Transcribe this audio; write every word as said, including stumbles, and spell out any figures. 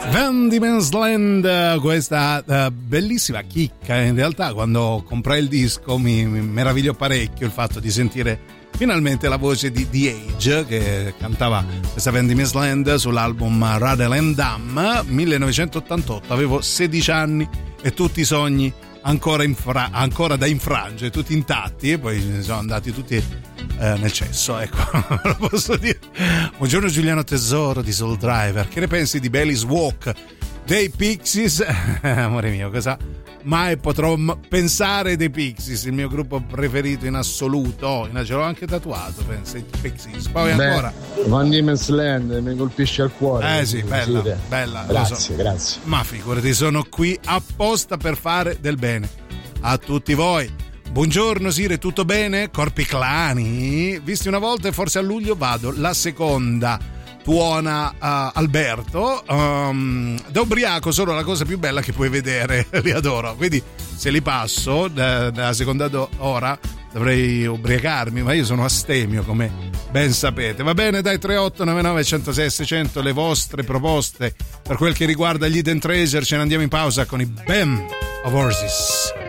Van Diemen's Land, questa uh, bellissima chicca. In realtà quando comprai il disco mi, mi meravigliò parecchio il fatto di sentire finalmente la voce di The Age che cantava questa Van Diemen's Land sull'album Radel and Dam millenovecentottantotto. Avevo sedici anni e tutti i sogni ancora, infra- ancora da infrangere, tutti intatti, e poi sono andati tutti eh, nel cesso, ecco. Lo posso dire. Buongiorno Giuliano Tesoro di Soul Driver, che ne pensi di Belly's Walk dei Pixies? Amore mio, cosa mai potrò m- pensare dei Pixies, il mio gruppo preferito in assoluto. Ce l'ho anche tatuato, pensa, i Pixies. Poi Beh, ancora Van Diemen's Land mi colpisce al cuore. eh sì, bella, dire. bella, grazie, so. grazie. Ma figurati, sono qui apposta per fare del bene a tutti voi. Buongiorno Sire, tutto bene? Corpi Clani, visti una volta e forse a luglio vado la seconda. Tuona uh, Alberto, um, da ubriaco sono la cosa più bella che puoi vedere, li adoro, quindi se li passo nella seconda do- ora dovrei ubriacarmi, ma io sono astemio come ben sapete. Va bene, dai, tre otto nove nove uno zero sei seicento le vostre proposte per quel che riguarda gli Hidden Treasure. Ce ne andiamo in pausa con i Band of Horses.